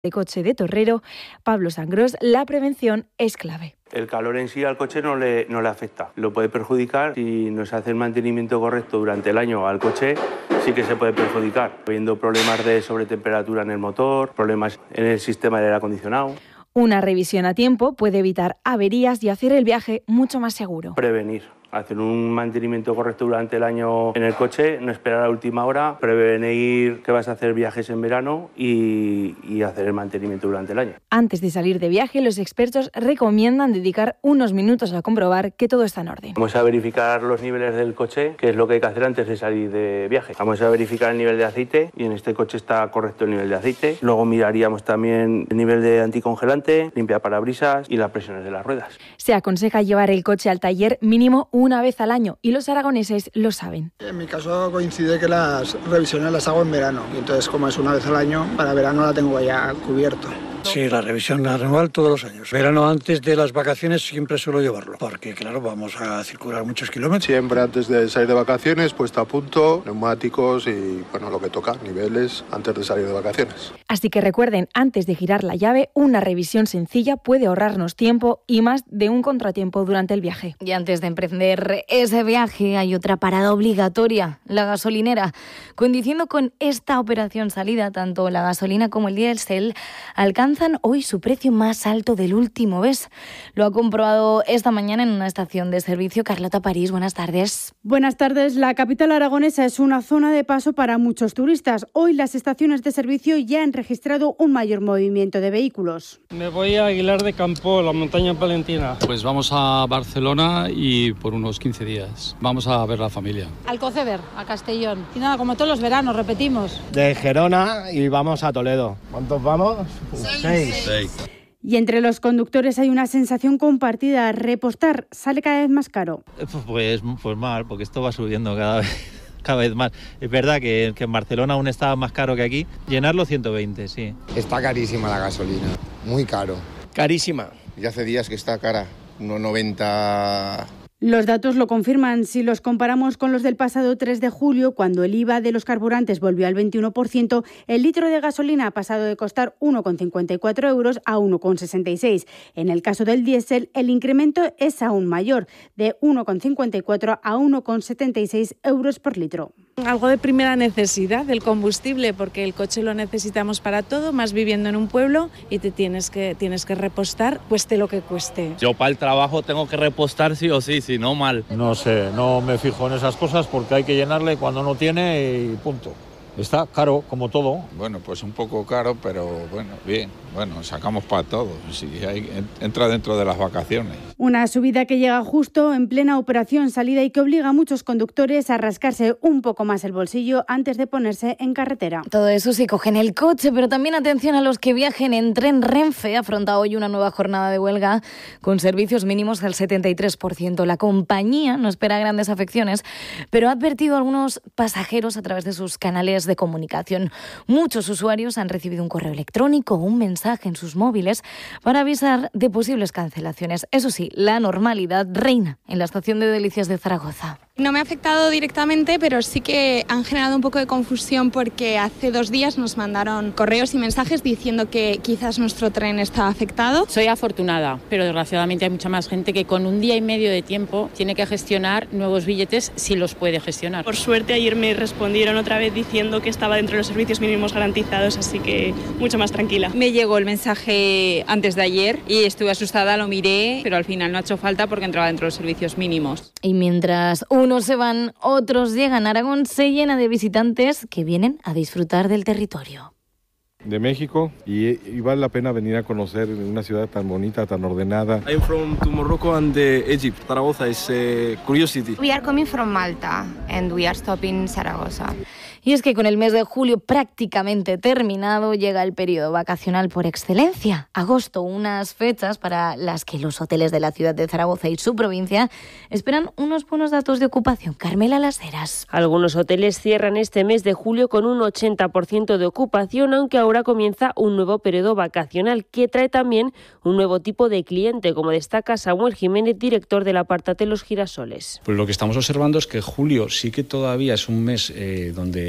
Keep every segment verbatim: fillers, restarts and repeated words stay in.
de coche de Torrero, Pablo Sangrós, la prevención es clave. El calor en sí al coche no le, no le afecta. Lo puede perjudicar si no se hace el mantenimiento correcto durante el año al coche, sí que se puede perjudicar, habiendo problemas de sobretemperatura en el motor, problemas en el sistema de aire acondicionado. Una revisión a tiempo puede evitar averías y hacer el viaje mucho más seguro. Prevenir. Hacer un mantenimiento correcto durante el año en el coche, no esperar a última hora, prevenir que vas a hacer viajes en verano y, y hacer el mantenimiento durante el año. Antes de salir de viaje, los expertos recomiendan dedicar unos minutos a comprobar que todo está en orden. Vamos a verificar los niveles del coche, que es lo que hay que hacer antes de salir de viaje. Vamos a verificar el nivel de aceite y en este coche está correcto el nivel de aceite. Luego miraríamos también el nivel de anticongelante, limpiaparabrisas y las presiones de las ruedas. Se aconseja llevar el coche al taller mínimo una vez al año y los aragoneses lo saben. En mi caso coincide que las revisiones las hago en verano y entonces como es una vez al año, para verano la tengo ya cubierto. Sí, la revisión anual todos los años. Verano antes de las vacaciones siempre suelo llevarlo, porque claro, vamos a circular muchos kilómetros. Siempre antes de salir de vacaciones, puesta a punto, neumáticos y bueno, lo que toca, niveles antes de salir de vacaciones. Así que recuerden, antes de girar la llave, una revisión sencilla puede ahorrarnos tiempo y más de un contratiempo durante el viaje. Y antes de emprender ese viaje hay otra parada obligatoria, la gasolinera. Coincidiendo con esta operación salida, tanto la gasolina como el diésel alcanzan hoy su precio más alto del último mes. Lo ha comprobado esta mañana en una estación de servicio. Carlota París, buenas tardes. Buenas tardes. La capital aragonesa es una zona de paso para muchos turistas. Hoy las estaciones de servicio ya han registrado un mayor movimiento de vehículos. Me voy a Aguilar de Campo, la montaña palentina. Pues vamos a Barcelona y por unos quince días. Vamos a ver la familia. Alcoceber, a Castellón. Y nada, como todos los veranos, repetimos. De Gerona y vamos a Toledo. ¿Cuántos vamos? Seis. Seis. Seis. Y entre los conductores hay una sensación compartida. Repostar sale cada vez más caro. Pues, pues mal, porque esto va subiendo cada vez. Cada vez más. Es verdad que, que en Barcelona aún está más caro que aquí. Llenarlo ciento veinte, sí. Está carísima la gasolina, muy caro. Carísima. Y hace días que está cara, unos noventa... Los datos lo confirman si los comparamos con los del pasado tres de julio, cuando el I V A de los carburantes volvió al veintiuno por ciento, el litro de gasolina ha pasado de costar uno con cincuenta y cuatro euros a uno con sesenta y seis. En el caso del diésel, el incremento es aún mayor, de uno con cincuenta y cuatro a uno con setenta y seis euros por litro. Algo de primera necesidad del combustible, porque el coche lo necesitamos para todo, más viviendo en un pueblo y te tienes que, tienes que repostar, cueste lo que cueste. Yo para el trabajo tengo que repostar sí o sí, si no mal. No sé, no me fijo en esas cosas porque hay que llenarle cuando no tiene y punto. Está caro, como todo. Bueno, pues un poco caro, pero bueno, bien. Bueno, sacamos para todo. Si hay, entra dentro de las vacaciones. Una subida que llega justo en plena operación salida y que obliga a muchos conductores a rascarse un poco más el bolsillo antes de ponerse en carretera. Todo eso si cogen el coche, pero también atención a los que viajen en tren. Renfe afronta hoy una nueva jornada de huelga con servicios mínimos del setenta y tres por ciento. La compañía no espera grandes afecciones, pero ha advertido a algunos pasajeros a través de sus canales de comunicación. Muchos usuarios han recibido un correo electrónico o un mensaje en sus móviles para avisar de posibles cancelaciones. Eso sí, la normalidad reina en la estación de Delicias de Zaragoza. No me ha afectado directamente, pero sí que han generado un poco de confusión porque hace dos días nos mandaron correos y mensajes diciendo que quizás nuestro tren estaba afectado. Soy afortunada, pero desgraciadamente hay mucha más gente que con un día y medio de tiempo tiene que gestionar nuevos billetes si los puede gestionar. Por suerte ayer me respondieron otra vez diciendo que estaba dentro de los servicios mínimos garantizados, así que mucho más tranquila. Me llegó el mensaje antes de ayer y estuve asustada, lo miré, pero al final no ha hecho falta porque entraba dentro de los servicios mínimos. Y mientras unos se van, otros llegan. Aragón se llena de visitantes que vienen a disfrutar del territorio. De México y, y vale la pena venir a conocer una ciudad tan bonita, tan ordenada. I'm from to Morocco and uh, Egypt. Zaragoza is a curiosity. We are coming from Malta and we are stopping Zaragoza. Y es que con el mes de julio prácticamente terminado, llega el periodo vacacional por excelencia. Agosto, unas fechas para las que los hoteles de la ciudad de Zaragoza y su provincia esperan unos buenos datos de ocupación. Carmela Las Heras. Algunos hoteles cierran este mes de julio con un ochenta por ciento de ocupación, aunque ahora comienza un nuevo periodo vacacional que trae también un nuevo tipo de cliente, como destaca Samuel Jiménez, director del Apartate Los Girasoles. Pues lo que estamos observando es que julio sí que todavía es un mes eh, donde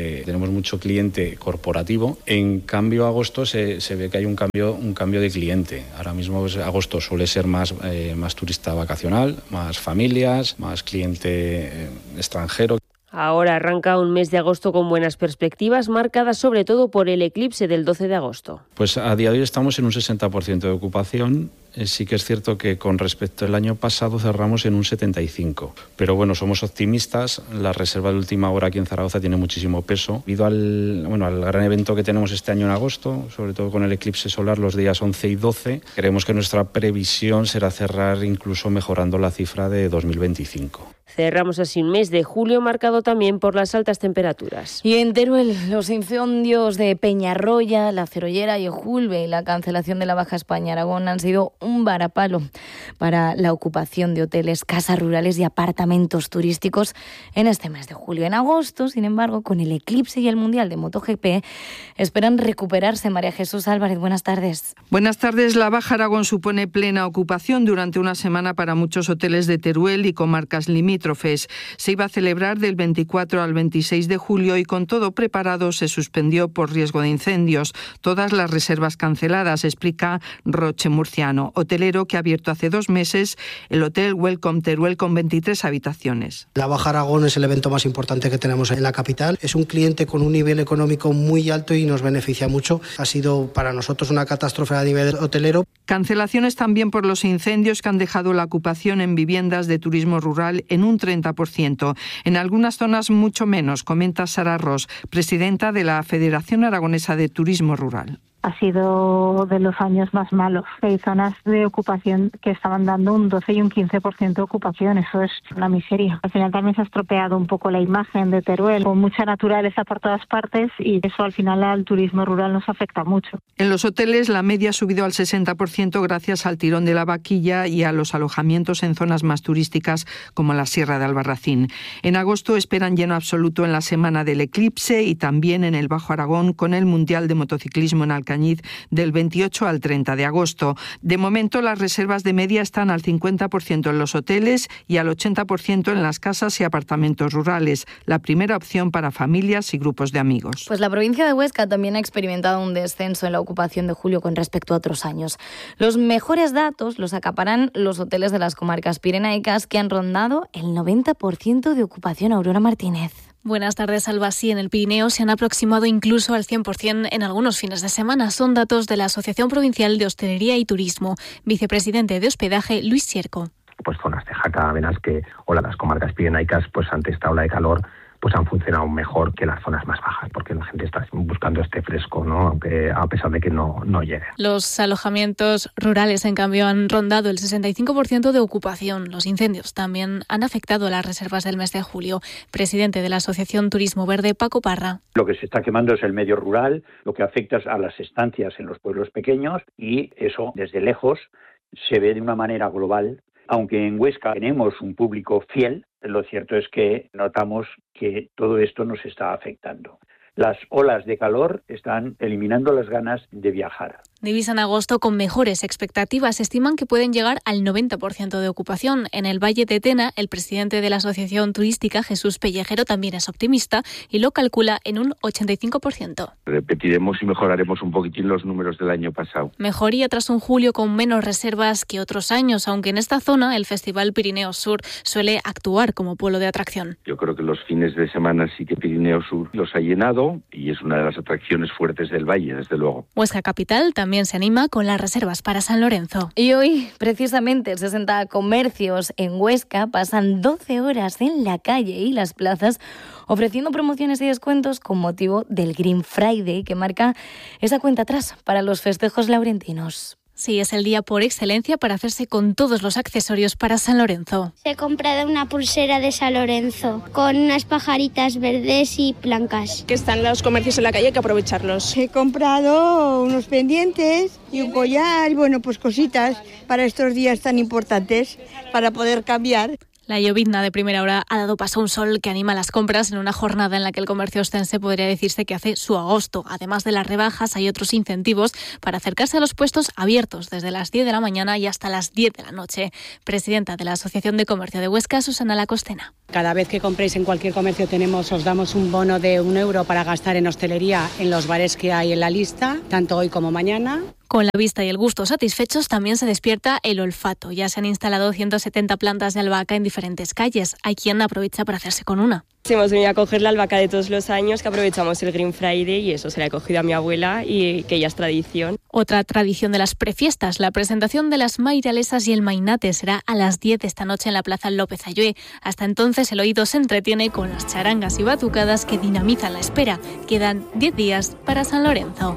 porque tenemos mucho cliente corporativo. En cambio, agosto se, se ve que hay un cambio, un cambio de cliente. Ahora mismo pues, agosto suele ser más, eh, más turista vacacional, más familias, más cliente eh, extranjero. Ahora arranca un mes de agosto con buenas perspectivas, marcadas sobre todo por el eclipse del doce de agosto. Pues a día de hoy estamos en un sesenta por ciento de ocupación. Eh, sí que es cierto que con respecto al año pasado cerramos en un setenta y cinco por ciento. Pero bueno, somos optimistas. La reserva de última hora aquí en Zaragoza tiene muchísimo peso. Debido al, bueno, al gran evento que tenemos este año en agosto, sobre todo con el eclipse solar los días once y doce, creemos que nuestra previsión será cerrar incluso mejorando la cifra de dos mil veinticinco. Cerramos así un mes de julio marcado también por las altas temperaturas. Y en Teruel, los incendios de Peñarroya, La Cerollera y Ojulbe y la cancelación de la Baja España-Aragón han sido un varapalo para la ocupación de hoteles, casas rurales y apartamentos turísticos en este mes de julio. En agosto, sin embargo, con el eclipse y el Mundial de MotoGP, esperan recuperarse. María Jesús Álvarez, buenas tardes. Buenas tardes. La Baja Aragón supone plena ocupación durante una semana para muchos hoteles de Teruel y comarcas limítrofes. Se iba a celebrar del veinticuatro al veintiséis de julio y con todo preparado se suspendió por riesgo de incendios. Todas las reservas canceladas, explica Roche Murciano, hotelero que ha abierto hace dos meses el Hotel Welcome Teruel con veintitrés habitaciones. La Baja Aragón es el evento más importante que tenemos en la capital. Es un cliente con un nivel económico muy alto y nos beneficia mucho. Ha sido para nosotros una catástrofe a nivel hotelero. Cancelaciones también por los incendios que han dejado la ocupación en viviendas de turismo rural en un treinta por ciento. En algunas zonas mucho menos, comenta Sara Ros, presidenta de la Federación Aragonesa de Turismo Rural. Ha sido de los años más malos. Hay zonas de ocupación que estaban dando un doce y un quince por ciento de ocupación. Eso es una miseria. Al final también se ha estropeado un poco la imagen de Teruel, con mucha naturaleza por todas partes, y eso al final al turismo rural nos afecta mucho. En los hoteles la media ha subido al sesenta por ciento gracias al tirón de la vaquilla y a los alojamientos en zonas más turísticas como la Sierra de Albarracín. En agosto esperan lleno absoluto en la semana del eclipse y también en el Bajo Aragón con el Mundial de Motociclismo en Alcañiz del veintiocho al treinta de agosto. De momento, las reservas de media están al cincuenta por ciento en los hoteles y al ochenta por ciento en las casas y apartamentos rurales, la primera opción para familias y grupos de amigos. Pues la provincia de Huesca también ha experimentado un descenso en la ocupación de julio con respecto a otros años. Los mejores datos los acaparan los hoteles de las comarcas pirenaicas, que han rondado el noventa por ciento de ocupación. Aurora Martínez. Buenas tardes, Alba. Sí, en el Pirineo se han aproximado incluso al cien por ciento en algunos fines de semana. Son datos de la Asociación Provincial de Hostelería y Turismo. Vicepresidente de Hospedaje, Luis Sierco. Pues zonas de Jaca, Benasque o las comarcas pirenaicas, pues ante esta ola de calor, pues han funcionado mejor que las zonas más bajas, porque la gente está buscando este fresco, ¿no? Aunque a pesar de que no, no llegue. Los alojamientos rurales, en cambio, han rondado el sesenta y cinco por ciento de ocupación. Los incendios también han afectado las reservas del mes de julio. Presidente de la Asociación Turismo Verde, Paco Parra. Lo que se está quemando es el medio rural, lo que afecta a las estancias en los pueblos pequeños, y eso desde lejos se ve de una manera global. Aunque en Huesca tenemos un público fiel, lo cierto es que notamos que todo esto nos está afectando. Las olas de calor están eliminando las ganas de viajar. Divisan agosto con mejores expectativas. Estiman que pueden llegar al noventa por ciento de ocupación. En el Valle de Tena, el presidente de la Asociación Turística, Jesús Pellejero, también es optimista y lo calcula en un ochenta y cinco por ciento. Repetiremos y mejoraremos un poquitín los números del año pasado. Mejoría tras un julio con menos reservas que otros años, aunque en esta zona el Festival Pirineo Sur suele actuar como polo de atracción. Yo creo que los fines de semana sí que Pirineo Sur los ha llenado y es una de las atracciones fuertes del Valle, desde luego. Huesca Capital también También se anima con las reservas para San Lorenzo. Y hoy, precisamente, sesenta comercios en Huesca pasan doce horas en la calle y las plazas ofreciendo promociones y descuentos con motivo del Green Friday, que marca esa cuenta atrás para los festejos laurentinos. Sí, es el día por excelencia para hacerse con todos los accesorios para San Lorenzo. He comprado una pulsera de San Lorenzo con unas pajaritas verdes y blancas. Que están los comercios en la calle, hay que aprovecharlos. He comprado unos pendientes y un collar y bueno, pues cositas para estos días tan importantes para poder cambiar. La llovizna de primera hora ha dado paso a un sol que anima las compras en una jornada en la que el comercio ostense podría decirse que hace su agosto. Además de las rebajas, hay otros incentivos para acercarse a los puestos abiertos desde las diez de la mañana y hasta las diez de la noche. Presidenta de la Asociación de Comercio de Huesca, Susana Lacostena. Cada vez que compréis en cualquier comercio tenemos, os damos un bono de un euro para gastar en hostelería en los bares que hay en la lista, tanto hoy como mañana. Con la vista y el gusto satisfechos, también se despierta el olfato. Ya se han instalado ciento setenta plantas de albahaca en diferentes calles. Hay quien aprovecha para hacerse con una. Hemos venido a coger la albahaca de todos los años, que aprovechamos el Green Friday y eso se la he cogido a mi abuela y que ya es tradición. Otra tradición de las prefiestas, la presentación de las mairalesas y el mainate será a las diez de esta noche en la Plaza López Ayué. Hasta entonces el oído se entretiene con las charangas y batucadas que dinamizan la espera. Quedan diez días para San Lorenzo.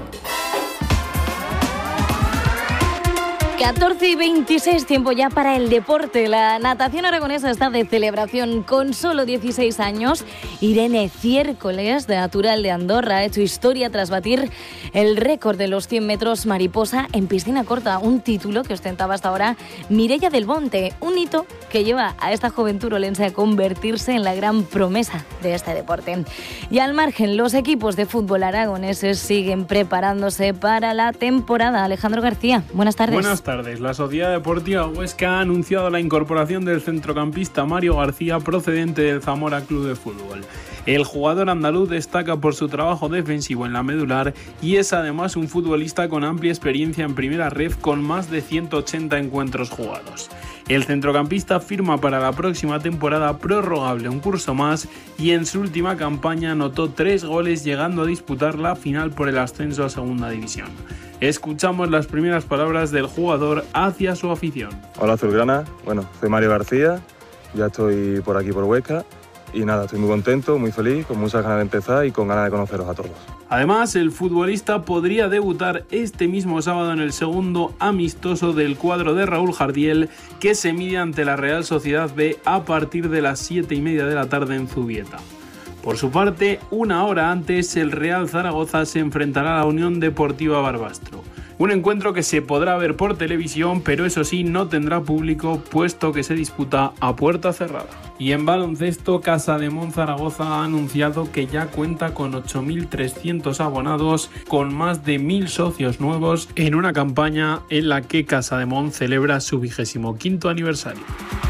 catorce y veintiséis, tiempo ya para el deporte. La natación aragonesa está de celebración con solo dieciséis años. Irene Ciércoles, de Natural de Andorra, ha hecho historia tras batir el récord de los cien metros mariposa en piscina corta, un título que ostentaba hasta ahora Mireia del Monte, un hito que lleva a esta juventud olense a convertirse en la gran promesa de este deporte. Y al margen, los equipos de fútbol aragoneses siguen preparándose para la temporada. Alejandro García, buenas tardes. Buenas tardes. La Sociedad Deportiva Huesca ha anunciado la incorporación del centrocampista Mario García, procedente del Zamora Club de Fútbol. El jugador andaluz destaca por su trabajo defensivo en la medular y es además un futbolista con amplia experiencia en primera red, con más de ciento ochenta encuentros jugados. El centrocampista firma para la próxima temporada prorrogable un curso más y en su última campaña anotó tres goles, llegando a disputar la final por el ascenso a Segunda División. Escuchamos las primeras palabras del jugador hacia su afición. Hola azulgrana, bueno, soy Mario García, ya estoy por aquí por Huesca y nada, estoy muy contento, muy feliz, con muchas ganas de empezar y con ganas de conoceros a todos. Además, el futbolista podría debutar este mismo sábado en el segundo amistoso del cuadro de Raúl Jardiel, que se mide ante la Real Sociedad B a partir de las siete y media de la tarde en Zubieta. Por su parte, una hora antes, el Real Zaragoza se enfrentará a la Unión Deportiva Barbastro. Un encuentro que se podrá ver por televisión, pero eso sí, no tendrá público, puesto que se disputa a puerta cerrada. Y en baloncesto, Casademont Zaragoza ha anunciado que ya cuenta con ocho mil trescientos abonados, con más de mil socios nuevos, en una campaña en la que Casademont celebra su vigésimo quinto aniversario.